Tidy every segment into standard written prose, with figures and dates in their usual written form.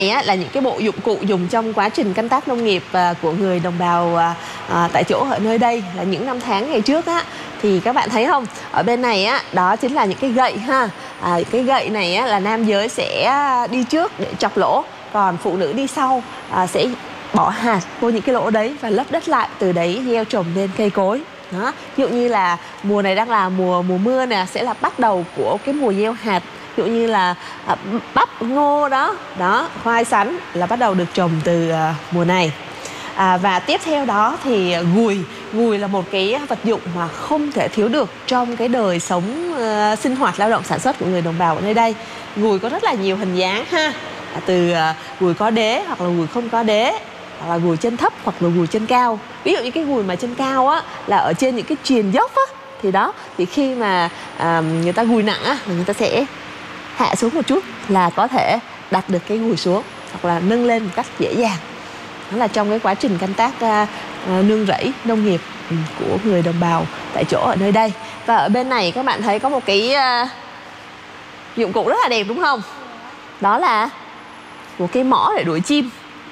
là những cái bộ dụng cụ dùng trong quá trình canh tác nông nghiệp của người đồng bào tại chỗ ở nơi đây là những năm tháng ngày trước á, thì các bạn thấy không, ở bên này á, đó chính là những cái gậy ha. Cái gậy này á, là nam giới sẽ đi trước để chọc lỗ, còn phụ nữ đi sau sẽ bỏ hạt vô những cái lỗ đấy và lấp đất lại, từ đấy gieo trồng lên cây cối. Đó, ví dụ như là mùa này đang là mùa mưa nè, sẽ là bắt đầu của cái mùa gieo hạt. Ví dụ như là bắp, ngô đó, khoai sắn là bắt đầu được trồng từ mùa này. Và tiếp theo đó thì gùi là một cái vật dụng mà không thể thiếu được trong cái đời sống sinh hoạt lao động sản xuất của người đồng bào ở nơi đây. Gùi có rất là nhiều hình dáng ha, từ gùi có đế hoặc là gùi không có đế, hoặc là gùi chân thấp hoặc là gùi chân cao. Ví dụ như cái gùi mà chân cao á là ở trên những cái triền dốc á, thì khi mà người ta gùi nặng á, người ta sẽ hạ xuống một chút là có thể đặt được cái gùi xuống, hoặc là nâng lên một cách dễ dàng. Đó là trong cái quá trình canh tác nương rẫy nông nghiệp của người đồng bào tại chỗ ở nơi đây. Và ở bên này các bạn thấy có một cái dụng cụ rất là đẹp đúng không? Đó là một cái mõ để đuổi chim.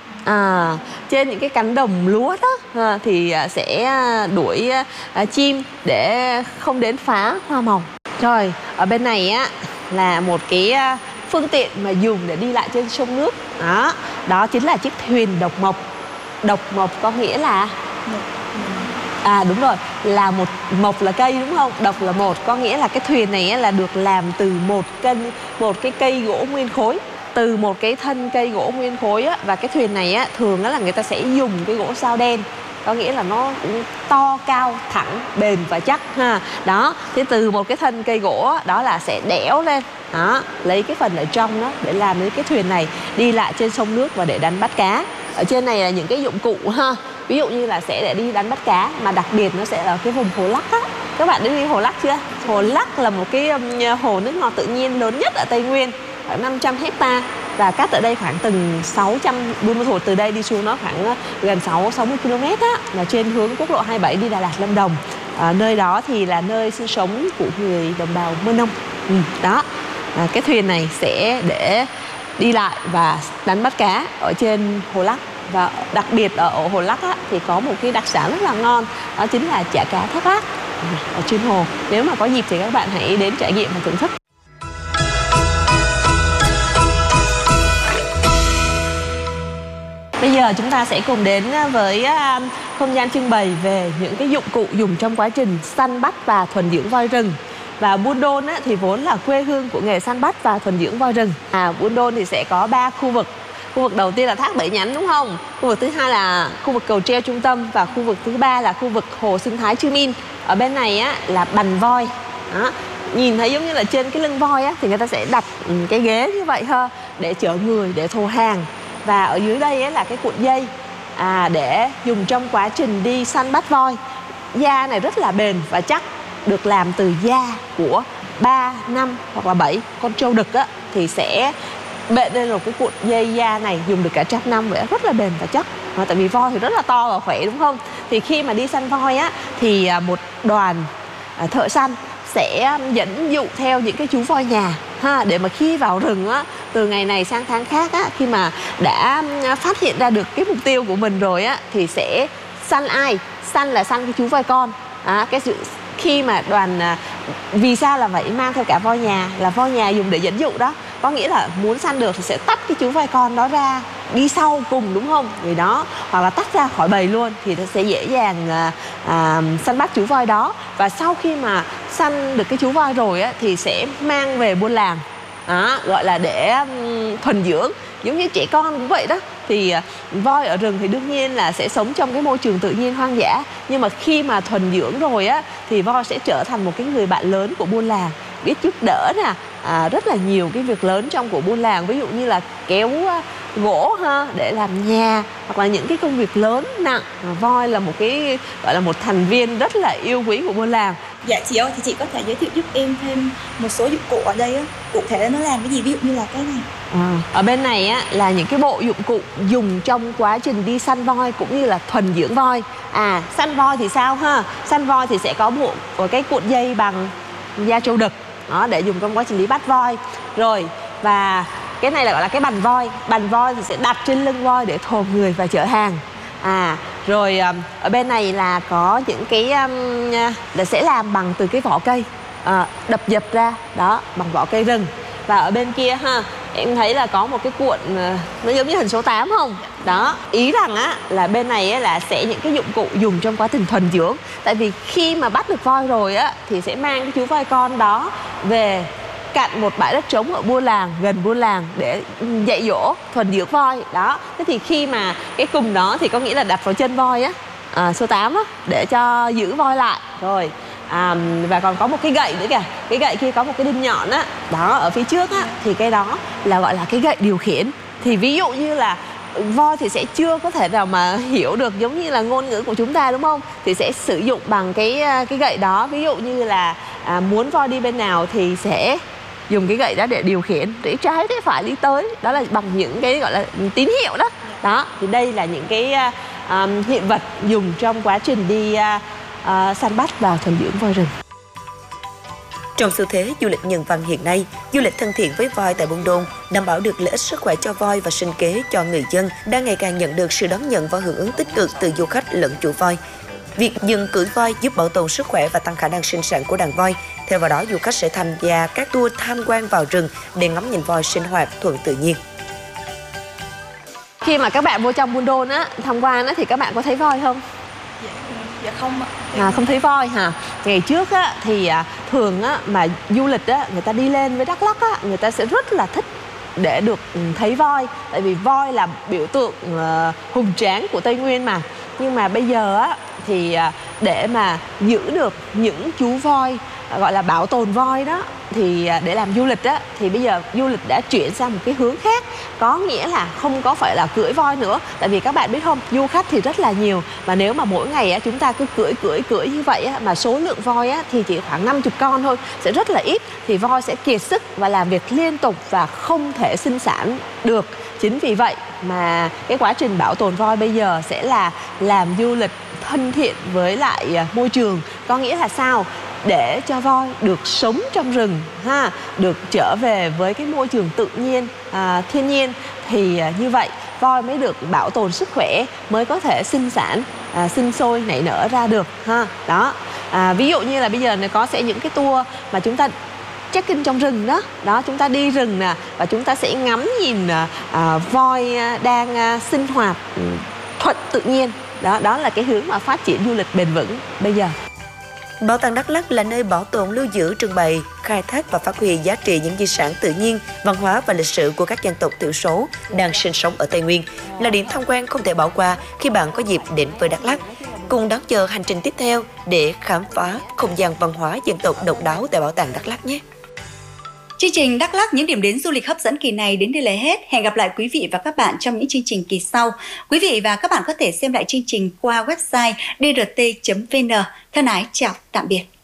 Trên những cái cánh đồng lúa đó thì sẽ đuổi chim để không đến phá hoa màu. Rồi ở bên này á là một cái phương tiện mà dùng để đi lại trên sông nước. Đó chính là chiếc thuyền độc mộc. Độc mộc có nghĩa là đúng rồi, là một mộc là cây đúng không? Độc là một, có nghĩa là cái thuyền này là được làm từ một cái cây gỗ nguyên khối, từ một cái thân cây gỗ nguyên khối á. Và cái thuyền này á, thường á là người ta sẽ dùng cái gỗ sao đen, có nghĩa là nó cũng to, cao, thẳng, bền và chắc ha. Đó, thế từ một cái thân cây gỗ đó là sẽ đẽo lên, lấy cái phần ở trong đó để làm những cái thuyền này đi lại trên sông nước và để đánh bắt cá. Ở trên này là những cái dụng cụ ha, ví dụ như là sẽ để đi đánh bắt cá, mà đặc biệt nó sẽ ở cái vùng Hồ Lắc á. Các bạn đã đi Hồ Lắc chưa? Hồ Lắc là một cái hồ nước ngọt tự nhiên lớn nhất ở Tây Nguyên, khoảng 500 hecta, và cách ở đây khoảng từng 600 Buôn Ma Thuột, từ đây đi xuống nó khoảng gần 60 km á, là trên hướng quốc lộ 27 đi Đà Lạt, Lâm Đồng. Nơi đó thì là nơi sinh sống của người đồng bào Mơ Nông. Đó, cái thuyền này sẽ để đi lại và đánh bắt cá ở trên Hồ Lắc. Và đặc biệt ở Hồ Lắc á, thì có một cái đặc sản rất là ngon, đó chính là chả cá Thác Lác ở trên hồ. Nếu mà có dịp thì các bạn hãy đến trải nghiệm và thưởng thức. Bây giờ chúng ta sẽ cùng đến với không gian trưng bày về những cái dụng cụ dùng trong quá trình săn bắt và thuần dưỡng voi rừng. Và Buôn Đôn thì vốn là quê hương của nghề săn bắt và thuần dưỡng voi rừng. Buôn Đôn thì sẽ có 3 khu vực. Khu vực đầu tiên là thác Bảy Nhánh đúng không? Khu vực thứ hai là khu vực cầu treo trung tâm, và khu vực thứ ba là khu vực hồ sinh thái Chư Min. Ở bên này á là bành voi. Đó, nhìn thấy giống như là trên cái lưng voi á, thì người ta sẽ đặt cái ghế như vậy ha, để chở người, để thồ hàng. Và ở dưới đây á, là cái cuộn dây để dùng trong quá trình đi săn bắt voi. Da này rất là bền và chắc, được làm từ da của 3, 5 hoặc là 7 con trâu đực á, thì sẽ bện lên một cái cuộn dây da này dùng được cả 100 năm, vậy rất là bền và chắc. Tại vì voi thì rất là to và khỏe đúng không? Thì khi mà đi săn voi á, thì một đoàn thợ săn sẽ dẫn dụ theo những cái chú voi nhà ha, để mà khi vào rừng á, từ ngày này sang tháng khác á, khi mà đã phát hiện ra được cái mục tiêu của mình rồi á, thì sẽ săn ai? Săn là săn cái chú voi con. Khi mà đoàn vì sao là vậy mang theo cả voi nhà, là voi nhà dùng để dẫn dụ đó, có nghĩa là muốn săn được thì sẽ tách cái chú voi con đó ra đi sau cùng đúng không? Vì đó, hoặc là tách ra khỏi bầy luôn thì nó sẽ dễ dàng săn bắt chú voi đó. Và sau khi mà săn được cái chú voi rồi á, thì sẽ mang về buôn làng, gọi là để thuần dưỡng. Giống như trẻ con cũng vậy đó. Thì voi ở rừng thì đương nhiên là sẽ sống trong cái môi trường tự nhiên hoang dã, nhưng mà khi mà thuần dưỡng rồi á, thì voi sẽ trở thành một cái người bạn lớn của buôn làng, biết giúp đỡ nè, rất là nhiều cái việc lớn trong của buôn làng, ví dụ như là kéo gỗ ha, để làm nhà, hoặc là những cái công việc lớn nặng. Voi là một cái gọi là một thành viên rất là yêu quý của buôn làng. Dạ chị ơi, thì chị có thể giới thiệu giúp em thêm một số dụng cụ ở đây á, cụ thể là nó làm cái gì, ví dụ như là cái này. Ở bên này á là những cái bộ dụng cụ dùng trong quá trình đi săn voi cũng như là thuần dưỡng voi. Săn voi thì sao ha? Săn voi thì sẽ có một cái cuộn dây bằng da trâu đực đó, để dùng trong quá trình đi bắt voi. Rồi, và cái này là gọi là cái bành voi. Bành voi thì sẽ đặt trên lưng voi để thồ người và chở hàng. Rồi ở bên này là có những cái là sẽ làm bằng từ cái vỏ cây, đập dập ra đó, bằng vỏ cây rừng. Và ở bên kia ha, em thấy là có một cái cuộn nó giống như hình số 8 không? Đó, ý rằng á là bên này á, là sẽ những cái dụng cụ dùng trong quá trình thuần dưỡng. Tại vì khi mà bắt được voi rồi á thì sẽ mang cái chú voi con đó về cạnh một bãi đất trống ở buôn làng, gần buôn làng để dạy dỗ thuần dưỡng voi đó. Thế thì khi mà cái cùm đó thì có nghĩa là đặt vào chân voi á, số 8 á, để cho giữ voi lại rồi. Và còn có một cái gậy nữa kìa, cái gậy kia có một cái đinh nhọn á, đó ở phía trước á, thì cái đó là gọi là cái gậy điều khiển. Thì ví dụ như là voi thì sẽ chưa có thể nào mà hiểu được giống như là ngôn ngữ của chúng ta, đúng không? Thì sẽ sử dụng bằng cái gậy đó. Ví dụ như là muốn voi đi bên nào thì sẽ dùng cái gậy đó để điều khiển, để trái để phải đi tới, đó là bằng những cái gọi là tín hiệu đó. Đó, thì đây là những cái hiện vật dùng trong quá trình đi săn bắt và thuần dưỡng voi rừng. Trong xu thế du lịch nhân văn hiện nay, du lịch thân thiện với voi tại Buôn Đôn đảm bảo được lợi ích sức khỏe cho voi và sinh kế cho người dân đang ngày càng nhận được sự đón nhận và hưởng ứng tích cực từ du khách lẫn chủ voi. Việc dừng cưỡi voi giúp bảo tồn sức khỏe và tăng khả năng sinh sản của đàn voi. Theo vào đó, du khách sẽ tham gia các tour tham quan vào rừng để ngắm nhìn voi sinh hoạt thuận tự nhiên. Khi mà các bạn vô trong Buôn Đôn á, tham quan á, thì các bạn có thấy voi không? Dạ không ạ. Không thấy voi hả? Ngày trước á, thì thường á, mà du lịch á, người ta đi lên với Đắk Lắk á, người ta sẽ rất là thích để được thấy voi. Tại vì voi là biểu tượng hùng tráng của Tây Nguyên mà. Nhưng mà bây giờ á, thì để mà giữ được những chú voi, gọi là bảo tồn voi đó, thì để làm du lịch á, thì bây giờ du lịch đã chuyển sang một cái hướng khác. Có nghĩa là không có phải là cưỡi voi nữa. Tại vì các bạn biết không, du khách thì rất là nhiều. Và nếu mà mỗi ngày á, chúng ta cứ cưỡi như vậy á, mà số lượng voi á, thì chỉ khoảng 50 con thôi, sẽ rất là ít. Thì voi sẽ kiệt sức và làm việc liên tục và không thể sinh sản được. Chính vì vậy mà cái quá trình bảo tồn voi bây giờ sẽ là làm du lịch thân thiện với lại môi trường. Có nghĩa là sao? Để cho voi được sống trong rừng ha, được trở về với cái môi trường tự nhiên, thiên nhiên, thì như vậy voi mới được bảo tồn sức khỏe, mới có thể sinh sản, sinh sôi nảy nở ra được ha. Đó, ví dụ như là bây giờ này có sẽ những cái tour mà chúng ta check-in trong rừng đó. Đó, chúng ta đi rừng nè, và chúng ta sẽ ngắm nhìn voi đang sinh hoạt thuận tự nhiên. Đó là cái hướng mà phát triển du lịch bền vững bây giờ. Bảo tàng Đắk Lắk là nơi bảo tồn, lưu giữ, trưng bày, khai thác và phát huy giá trị những di sản tự nhiên, văn hóa và lịch sử của các dân tộc thiểu số đang sinh sống ở Tây Nguyên, là điểm tham quan không thể bỏ qua khi bạn có dịp đến với Đắk Lắk. Cùng đón chờ hành trình tiếp theo để khám phá không gian văn hóa dân tộc độc đáo tại Bảo tàng Đắk Lắk nhé! Chương trình Đắk Lắk những điểm đến du lịch hấp dẫn kỳ này đến đây là hết. Hẹn gặp lại quý vị và các bạn trong những chương trình kỳ sau. Quý vị và các bạn có thể xem lại chương trình qua website drt.vn. Thân ái chào tạm biệt.